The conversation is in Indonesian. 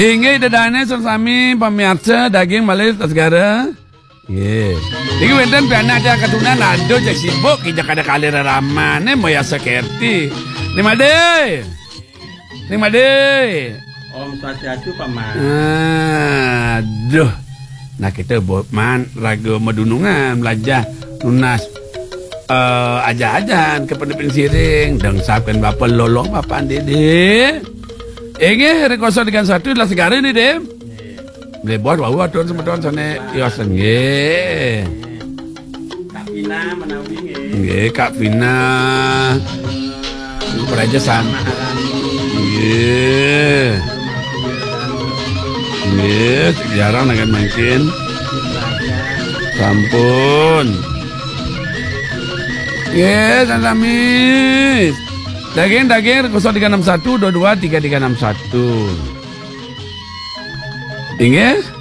Inge dadane sami pamirsa daging malih segara. Nggih. Iki wonten pianak aja katunan ado cek sibuk kijak ada kali ramane moya sekerti. Ning Made. Ning Made. Om Swastiastu paman. Aduh. Nah kita buat man raga medunungan belajar lunas aja-ajan ke pendepin siring dan sapkan bapak lolong bapak dede. Inge rekoso dengan satu adalah segara ini deh. Boleh buat wah tuan semeton sana yosen nge. Kak Vina menawi nge. Nge Kak Vina. Peraja sama. Nge. Nge jarang akan makin. Sampun. Nge salamis. Daging 0361 22 3361. Ingat?